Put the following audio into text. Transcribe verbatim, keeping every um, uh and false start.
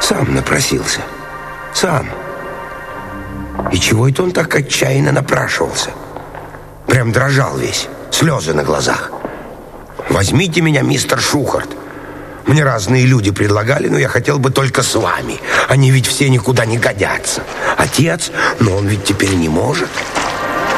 Сам напросился. Сам. И чего это он так отчаянно напрашивался? Прям дрожал весь, слезы на глазах. Возьмите меня, мистер Шухарт. Мне разные люди предлагали, но я хотел бы только с вами. Они ведь все никуда не годятся. Отец, но он ведь теперь не может.